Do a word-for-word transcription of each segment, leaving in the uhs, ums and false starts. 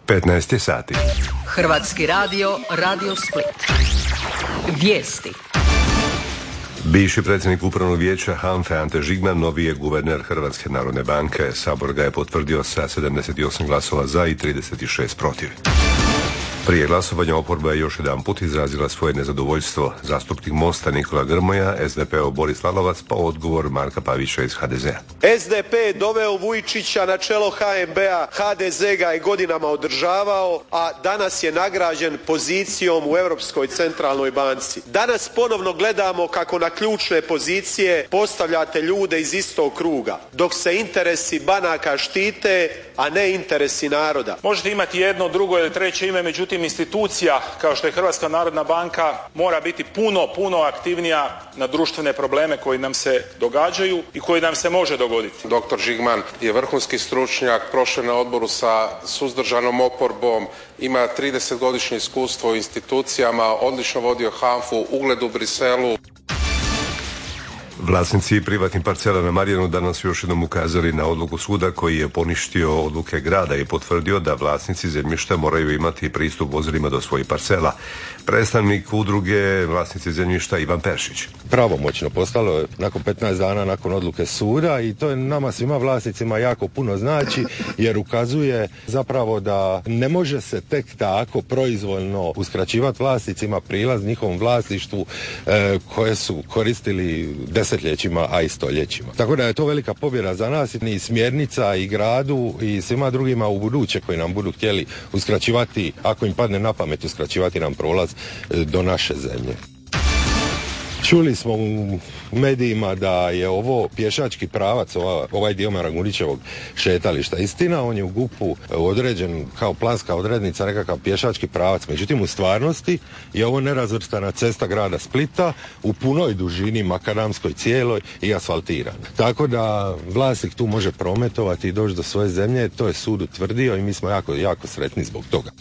petnaest je sati. Hrvatski radio, Radio Split. Vijesti. Bivši predsjednik upravnog vijeća HANFA-e Ante Žigman novi je guverner Hrvatske narodne banke. Sabor ga je potvrdio sa sedamdeset osam glasova za i trideset šest protiv. Prije glasovanja oporba je još jedan put izrazila svoje nezadovoljstvo. Zastupnik Mosta Nikola Grmoja, es de pe-ov Boris Lalovac, pa odgovor Marka Pavića iz ha de zea. es de pe je doveo Vujčića na čelo ha en be-a, ha de ze ga je godinama održavao, a danas je nagrađen pozicijom u Europskoj centralnoj banci. Danas ponovno gledamo kako na ključne pozicije postavljate ljude iz istog kruga, dok se interesi banaka štite, a ne interesi naroda. Možete imati jedno, drugo ili treće ime, međutim institucija kao što je Hrvatska narodna banka mora biti puno, puno aktivnija na društvene probleme koji nam se događaju i koji nam se može dogoditi. Doktor Žigman je vrhunski stručnjak, prošao na odboru sa suzdržanom oporbom, ima tridesetgodišnje iskustvo u institucijama, odlično vodio HANFA-u, ugled u Briselu. Vlasnici privatnih parcela na Marjanu danas su još jednom ukazali na odluku suda koji je poništio odluke grada i potvrdio da vlasnici zemljišta moraju imati pristup vozilima do svojih parcela. Predstavnik udruge vlasnici zemljišta Ivan Peršić. Pravomoćno postalo je nakon petnaest dana nakon odluke suda i to je nama svima vlasnicima jako puno znači jer ukazuje zapravo da ne može se tek tako proizvoljno uskraćivati vlasnicima prilaz njihovom vlasništvu e, koje su koristili desetljećima, a i stoljećima. Tako da je to velika pobjeda za nas i smjernica i gradu i svima drugima u buduće koji nam budu htjeli uskraćivati, ako im padne na pamet uskraćivati nam prolaz do naše zemlje. Čuli smo u medijima da je ovo pješački pravac, ova, ovaj dio Marangurićevog šetališta. Istina, on je u G U P-u određen kao planska odrednica, nekakav pješački pravac. Međutim, u stvarnosti je ovo nerazvrstana cesta grada Splita u punoj dužini, makadamskoj cijeloj i asfaltirana. Tako da vlasnik tu može prometovati i doći do svoje zemlje, to je sud utvrdio i mi smo jako, jako sretni zbog toga.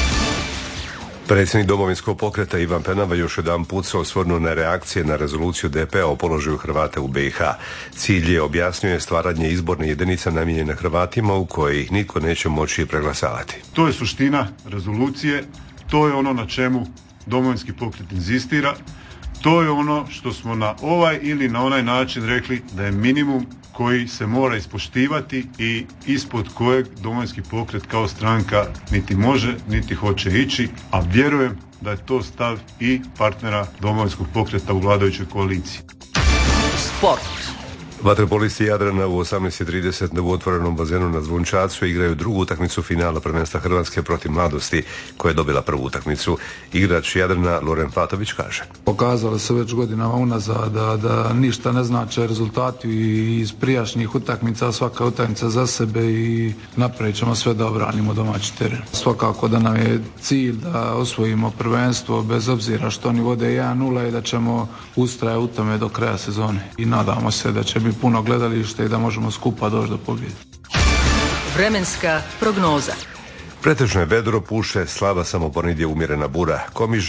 Predsjednik Domovinskog pokreta Ivan Penava još jedan put se osvrnuo na reakcije na rezoluciju de pe-a o položaju Hrvata u be i ha. Cilj je, objasnio je, stvaranje izborne jedinice namijenjene Hrvatima u koje ih nitko neće moći preglasavati. To je suština rezolucije, to je ono na čemu Domovinski pokret inzistira, to je ono što smo na ovaj ili na onaj način rekli da je minimum koji se mora ispoštivati i ispod kojeg Domovinski pokret kao stranka niti može, niti hoće ići, a vjerujem da je to stav i partnera Domovinskog pokreta u vladajućoj koaliciji. Sport. Vaterpolisti Jadrana u osamnaest i trideset u otvorenom bazenu na Zvončacu igraju drugu utakmicu finala prvenstva Hrvatske protiv Mladosti, koja je dobila prvu utakmicu. Igrač Jadrana Loren Fatović kaže: Pokazalo se već godinama unazad da, da ništa ne znače rezultati iz prijašnjih utakmica, svaka utakmica za sebe i napravit ćemo sve da obranimo domaći teren. Svakako da nam je cilj da osvojimo prvenstvo bez obzira što oni vode jedan nula i da ćemo ustrajati u tome do kraja sezone. I nadamo se da će biti puno gledalište i da možemo skupa doći do pobjede. Vremenska prognoza. Pretežno je vedro, puše slaba, samo ponegdje umjerena bura. Komiž